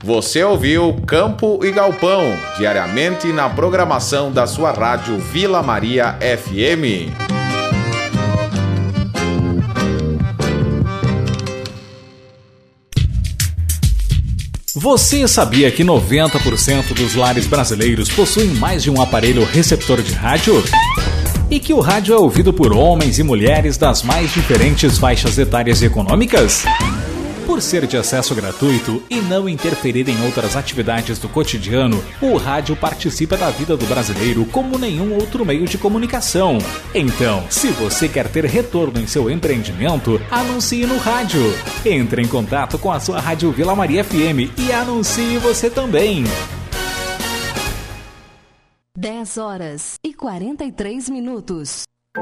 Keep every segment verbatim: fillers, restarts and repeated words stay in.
Você ouviu Campo e Galpão, diariamente na programação da sua rádio Vila Maria F M. Você sabia que noventa por cento dos lares brasileiros possuem mais de um aparelho receptor de rádio? E que o rádio é ouvido por homens e mulheres das mais diferentes faixas etárias e econômicas? Por ser de acesso gratuito e não interferir em outras atividades do cotidiano, o rádio participa da vida do brasileiro como nenhum outro meio de comunicação. Então, se você quer ter retorno em seu empreendimento, anuncie no rádio. Entre em contato com a sua Rádio Vila Maria F M e anuncie você também. dez horas e quarenta e três minutos.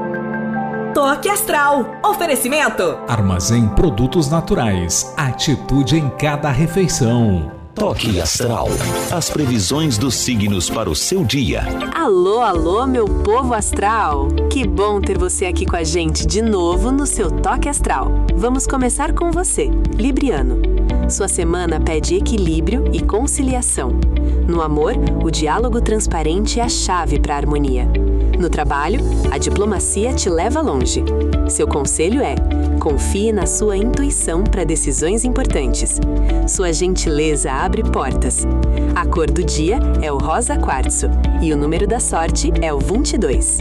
Toque Astral. Oferecimento. Armazém Produtos Naturais. Atitude em cada refeição. Toque Astral. As previsões dos signos para o seu dia. Alô, alô, meu povo astral. Que bom ter você aqui com a gente de novo no seu Toque Astral. Vamos começar com você, Libriano. Sua semana pede equilíbrio e conciliação. No amor, o diálogo transparente é a chave para a harmonia. No trabalho, a diplomacia te leva longe. Seu conselho é: confie na sua intuição para decisões importantes. Sua gentileza abre portas. A cor do dia é o rosa quartzo e o número da sorte é o vinte e dois.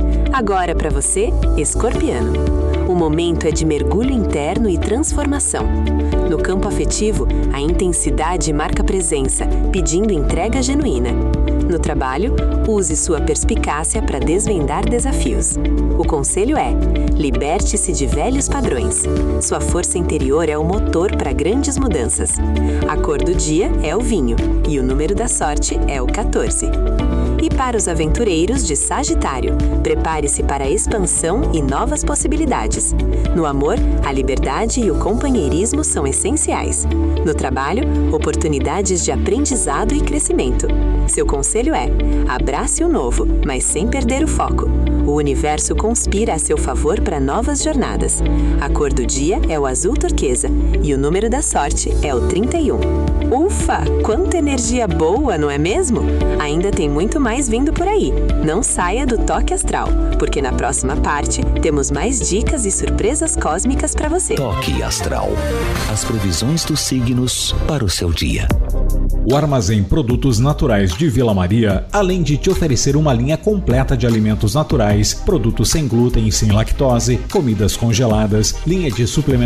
Agora para você, Escorpiano. O momento é de mergulho interno e transformação. No campo afetivo, a intensidade marca presença, pedindo entrega genuína. No trabalho, use sua perspicácia para desvendar desafios. O conselho é: liberte-se de velhos padrões. Sua força interior é o motor para grandes mudanças. A cor do dia é o vinho e o número da sorte é o quatorze. E para os aventureiros de Sagitário, prepare-se para a expansão e novas possibilidades. No amor, a liberdade e o companheirismo são essenciais. No trabalho, oportunidades de aprendizado e crescimento. Seu conselho é: abrace o novo, mas sem perder o foco. O universo conspira a seu favor para novas jornadas. A cor do dia é o azul turquesa e o número da sorte é o trinta e um. Ufa! Quanta energia boa, não é mesmo? Ainda tem muito mais vindo por aí. Não saia do Toque Astral, porque na próxima parte temos mais dicas e surpresas cósmicas para você. Toque Astral. As previsões dos signos para o seu dia. O Armazém Produtos Naturais de Vila Maria, além de te oferecer uma linha completa de alimentos naturais, produtos sem glúten e sem lactose, comidas congeladas, linha de suplementação